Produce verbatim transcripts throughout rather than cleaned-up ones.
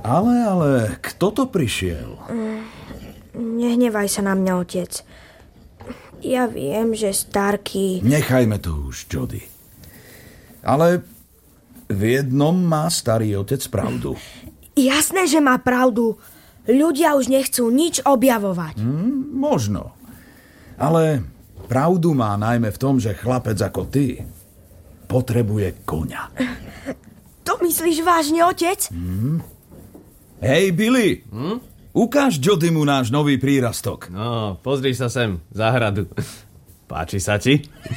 Ale, ale, kto to prišiel? Mm, nehnevaj sa na mňa, otec. Ja viem, že Starky... Nechajme to už, Jody. Ale v jednom má starý otec pravdu. Jasné, že má pravdu. Ľudia už nechcú nič objavovať. Mm, možno. Ale pravdu má najmä v tom, že chlapec ako ty potrebuje koňa. To myslíš vážne, otec? Mm. Hej, Billy! Hm? Ukáž Jodymu náš nový prírastok. No, pozri sa sem, záhradu. Páči sa ti?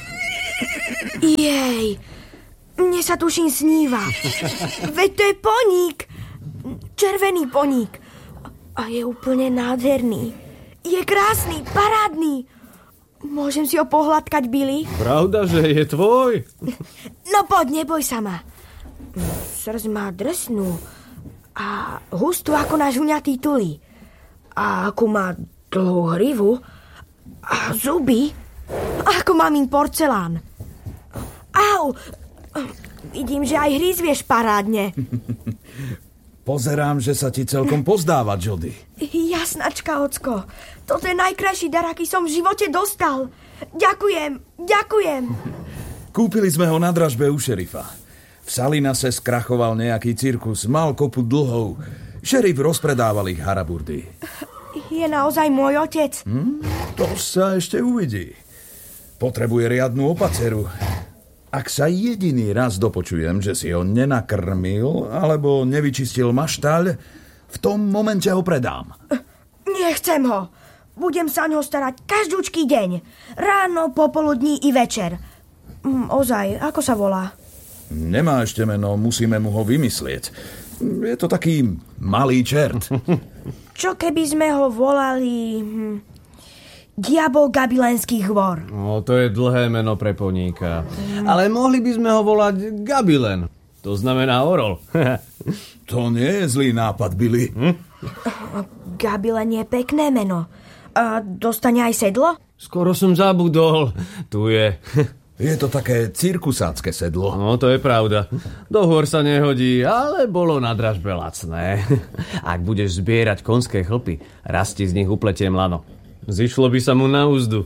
Jej, mne sa tuším sníva. Veď to je poník. Červený poník. A je úplne nádherný. Je krásny, parádny. Môžem si ho pohľadkať, Billy? Pravda, že je tvoj? No poď, neboj sa ma. Srdc má drsnú a hustú ako náš huňatý tuli. A ako má dlhú hrivu a zuby, ako mamín porcelán. Au! Vidím, že aj hryzvieš parádne. Pozerám, že sa ti celkom pozdáva, Jody. Jasnačka, ocko. Toto je najkrajší dar, aký som v živote dostal. Ďakujem, ďakujem. Kúpili sme ho na dražbe u šerifa. V Salinase skrachoval nejaký cirkus, mal kopu dlhov. Šerif rozpredával ich haraburdy. Je naozaj môj otec? Hm? To sa ešte uvidí. Potrebuje riadnu opaceru. Ak sa jediný raz dopočujem, že si ho nenakrmil alebo nevyčistil maštaľ, v tom momente ho predám. Nechcem ho. Budem sa ňo starať každúčky deň. Ráno, popoludní i večer. Ozaj, ako sa volá? Nemá ešte meno, musíme mu ho vymyslieť. Je to taký malý čert. Čo keby sme ho volali... Hm, Diabol Gabilenský hvor. No, to je dlhé meno pre poníka. Mm. Ale mohli by sme ho volať Gabilen. To znamená orol. To nie je zlý nápad, Billy. Hm? Gabilen je pekné meno. A dostane aj sedlo? Skoro som zabudol. Tu je... Je to také cirkusácké sedlo. No, to je pravda. Do hôr sa nehodí, ale bolo na dražbe lacné. Ak budeš zbierať konské chlpy, raz ti z nich upletiem lano. Zišlo by sa mu na úzdu.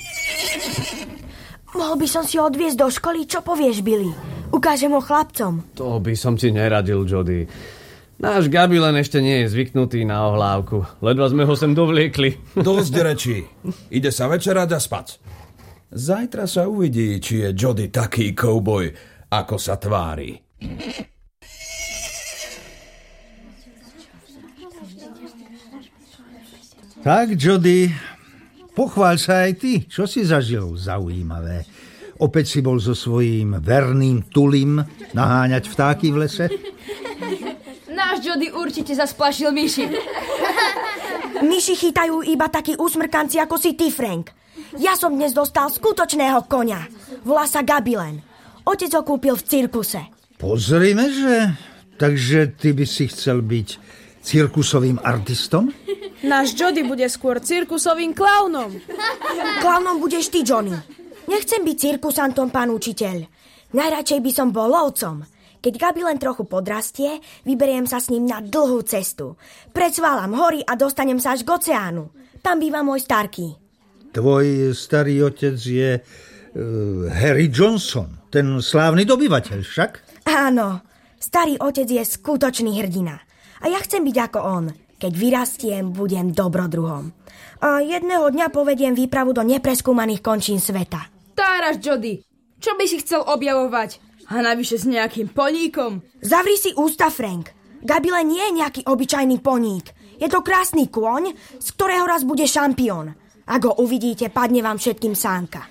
Mohol by som si ho odviezť do školy, čo povieš, Billy? Ukážem ho chlapcom. To by som ti neradil, Jody. Náš Gabilen ešte nie je zvyknutý na ohlávku. Ledva sme ho sem dovliekli. Dosť rečí. Ide sa večerať a spať. Zajtra sa uvidí, či je Jody taký kouboj, ako sa tvári. Tak, Jody, pochváľ sa aj ty. Čo si zažil zaujímavé? Opäť si bol so svojím verným tulim naháňať vtáky v lese? Náš Jody určite zasplašil myši. Myši chytajú iba takí úsmrkanci ako si ty, Frank. Ja som dnes dostal skutočného koňa. Volá sa Gabilen. Otec ho kúpil v cirkuse. Pozrime, že... Takže ty by si chcel byť cirkusovým artistom? Náš Jody bude skôr cirkusovým klaunom. Klaunom budeš ty, Johnny. Nechcem byť cirkusantom, pán učiteľ. Najradšej by som bol lovcom. Keď Gabilen trochu podrastie, vyberiem sa s ním na dlhú cestu. Precválam hory a dostanem sa až k oceánu. Tam býva môj Starky. Tvoj starý otec je uh, Harry Johnson, ten slávny dobyvateľ však? Áno, starý otec je skutočný hrdina. A ja chcem byť ako on. Keď vyrastiem, budem dobrodruhom. A jedného dňa povediem výpravu do nepreskúmaných končín sveta. Táraš, Jody. Čo by si chcel objavovať? A navyše s nejakým poníkom? Zavri si ústa, Frank. Gabilen nie je nejaký obyčajný poník. Je to krásny kôň, z ktorého raz bude šampión. Ak ho uvidíte, padne vám všetkým sánka.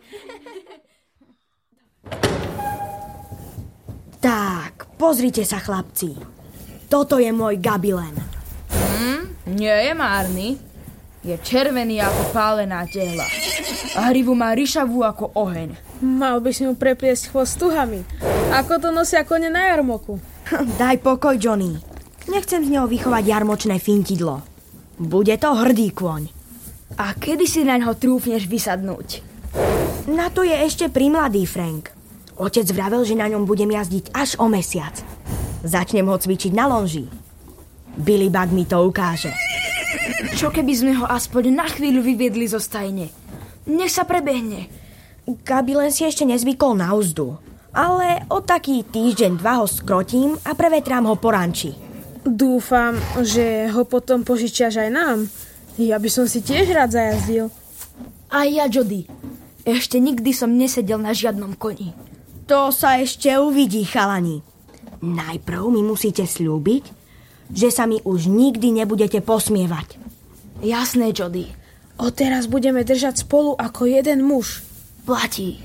Tak, pozrite sa, chlapci. Toto je môj Gabilen. Hmm, nie je márny. Je červený ako pálená tehla. A hrivu má ryšavú ako oheň. Mal by si mu prepliesť chvost tuhami. Ako to nosia kone na jarmoku. Daj pokoj, Johnny. Nechcem z neho vychovať jarmočné fintidlo. Bude to hrdý kôň. A kedy si naňho trúfneš vysadnúť? Na to je ešte primladý, Frank. Otec vravel, že na ňom budem jazdiť až o mesiac. Začnem ho cvičiť na lonži. Billy Bug mi to ukáže. Čo keby sme ho aspoň na chvíľu vyviedli zo stajne? Nech sa prebehne. Gabi len si ešte nezvykol na uzdu. Ale o taký týždeň, dva ho skrotím a prevetrám ho po ranči. Dúfam, že ho potom požičiaš aj nám. Ja by som si tiež rád zajazdil. A ja, Jody. Ešte nikdy som nesedel na žiadnom koni. To sa ešte uvidí, chalani. Najprv mi musíte sľúbiť, že sa mi už nikdy nebudete posmievať. Jasné, Jody. Odteraz budeme držať spolu ako jeden muž. Platí.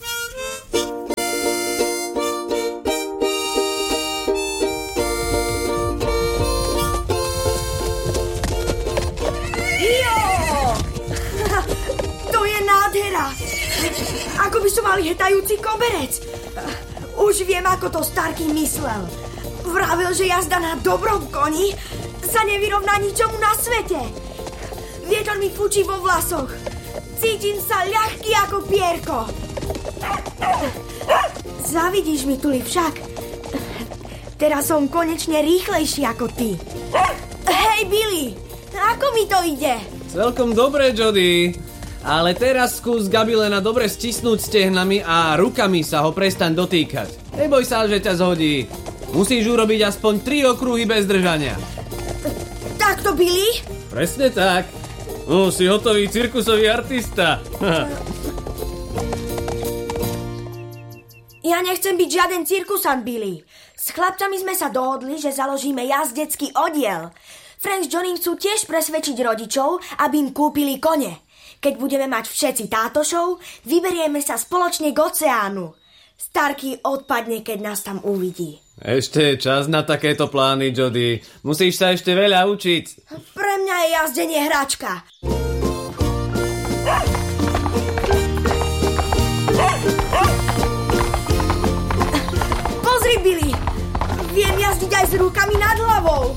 Ako by som mali hetajúci koberec. Už viem, ako to Starky myslel. Vravil, že jazda na dobrom koni sa nevyrovná ničomu na svete. Vietor mi fučí vo vlasoch. Cítim sa ľahký ako pierko. Zavidíš mi, Tuli, však. Teraz som konečne rýchlejší ako ty. Hej, Billy, ako mi to ide? Celkom dobre, Jody. Ale teraz skús Gabilena dobre stisnúť stehnami a rukami sa ho prestaň dotýkať. Neboj sa, že ťa zhodí. Musíš urobiť aspoň tri okruhy bez držania. Takto, Billy? Presne tak. No, si hotový cirkusový artista. Ja nechcem byť žiaden cirkusant, Billy. S chlapcami sme sa dohodli, že založíme jazdecký oddiel. Frank s Johnnym chcú tiež presvedčiť rodičov, aby im kúpili kone. Keď budeme mať všetci tátošov, vyberieme sa spoločne k oceánu. Starky odpadne, keď nás tam uvidí. Ešte je čas na takéto plány, Jody. Musíš sa ešte veľa učiť. Pre mňa je jazdenie hračka. Pozri, Billy. Viem jazdiť aj s rukami nad hlavou.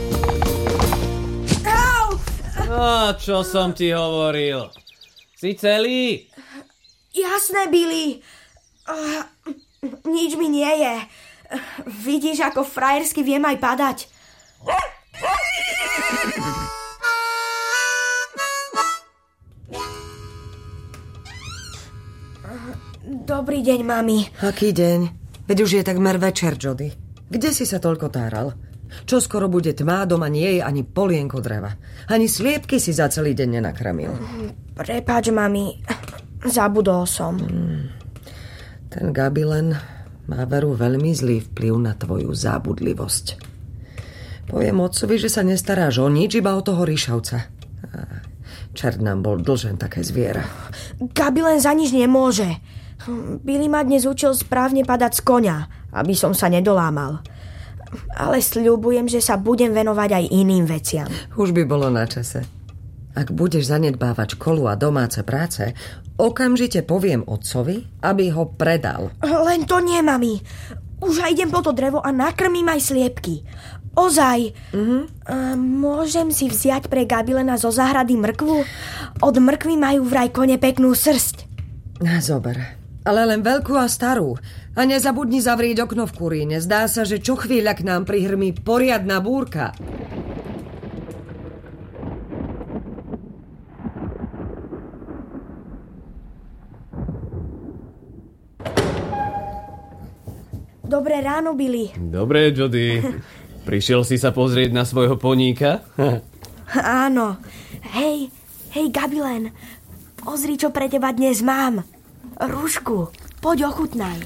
No, čo som ti hovoril? Si celý? Jasné, Billy. Uh, nič mi nie je. Vidíš, ako frajersky viem aj padať. Dobrý deň, mami. Aký deň? Veď už je takmer večer, Jody. Kde si sa toľko táral? Čo skoro bude tmá, doma nie je ani polienko dreva. Ani sliepky si za celý deň nenakrmil. Prepáč, mami. Zabudol som. Hmm. Ten Gabilen má veru veľmi zlý vplyv na tvoju zábudlivosť. Poviem otcovi, že sa nestaráš o nič, iba o toho Ríšavca. Čert nám bol dlžen také zviera. Gabilen za nič nemôže. Billy ma dnes učil správne padať z koňa, aby som sa nedolámal. Ale sľubujem, že sa budem venovať aj iným veciam. Už by bolo na čase. Ak budeš zanedbávať školu a domáce práce, okamžite poviem otcovi, aby ho predal. Len to nie, mami. Už aj idem po to drevo a nakrmím aj sliepky. Ozaj. Uh-huh. A môžem si vziať pre Gabilena zo záhrady mrkvu? Od mrkvy majú vraj kone peknú srsť. Zober. Ale len veľkú a starú. A nezabudni zavrieť okno v kuríne. Zdá sa, že čo chvíľa k nám prihrmí poriadna búrka. Dobré ráno, Billy. Dobré, Jody. Prišiel si sa pozrieť na svojho poníka? Áno. Hej, hej, Gabilen. Pozri, čo pre teba dnes mám. Rúšku, poď ochutnaj.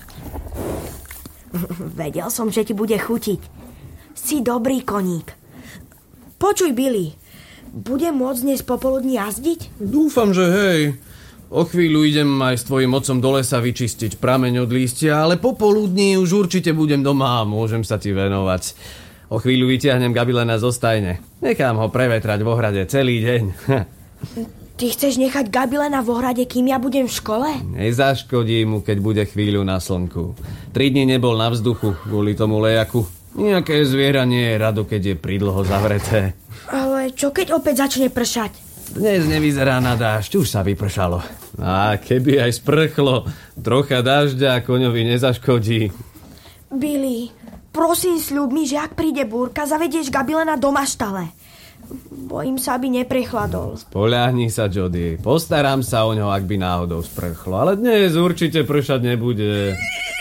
Vedel som, že ti bude chutiť. Si dobrý koník. Počuj, Billy, budem môcť dnes popoludní jazdiť? Dúfam, že hej. O chvíľu idem aj s tvojim otcom do lesa vyčistiť prameň od lístia, ale popoludní už určite budem doma a môžem sa ti venovať. O chvíľu vytiahnem Gabilena zo stajne. Nechám ho prevetrať v ohrade celý deň. Ty chceš nechať Gabilena v ohrade, kým ja budem v škole? Nezaškodí mu, keď bude chvíľu na slnku. Tri dni nebol na vzduchu kvôli tomu lejaku. Nejaké zviera nie je rado, keď je pridlho zavreté. Ale čo keď opäť začne pršať? Dnes nevyzerá na dážď, už sa vypršalo. A keby aj sprchlo, trocha dažďa koňovi nezaškodí. Billy, Prosím, sľub mi, že ak príde búrka, zavedieš Gabilena do maštale. Bojím sa, aby neprechladol. Spoľahni sa, Jody. Postaram sa o ňo, ak by náhodou sprchlo. Ale dnes určite pršať nebude.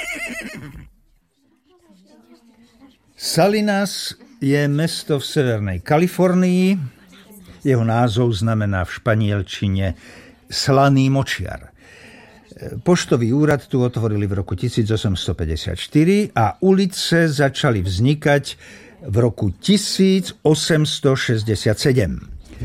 Salinas je mesto v severnej Kalifornii. Jeho názov znamená v španielčine slaný močiar. Poštový úrad tu otvorili v roku tisícosemstopäťdesiatštyri a ulice začali vznikať v roku tisícosemstošesťdesiatsedem.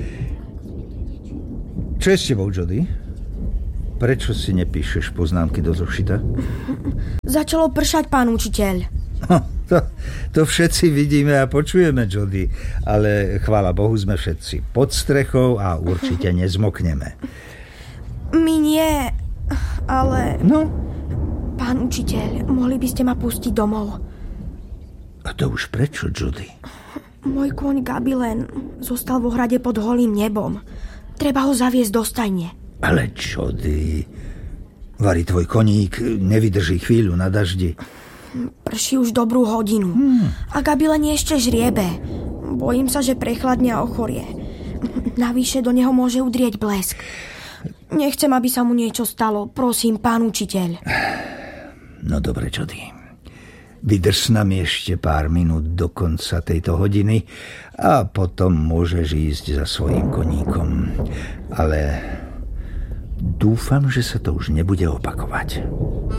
Čo je s tebou, Jody? Prečo si nepíšeš poznámky do zošita? Začalo pršať, pán učiteľ. No, to, to všetci vidíme a počujeme, Jody, ale chvála Bohu, sme všetci pod strechou a určite nezmokneme. My nie, ale... No? Pán učiteľ, mohli by ste ma pustiť domov? A to už prečo, Jody? Môj kôň Gabilen zostal vo hrade pod holým nebom. Treba ho zaviesť do stajne. Ale Jody, vari tvoj koník nevydrží chvíľu na daždi. Prší už dobrú hodinu. Hmm. A Gabilen ešte žriebe. Bojím sa, že prechladne a ochorie. Navyše do neho môže udrieť blesk. Nechcem, aby sa mu niečo stalo. Prosím, pán učiteľ. No dobre, Jody. Vydrž s nami ešte pár minút do konca tejto hodiny a potom môžeš ísť za svojím koníkom. Ale dúfam, že sa to už nebude opakovať.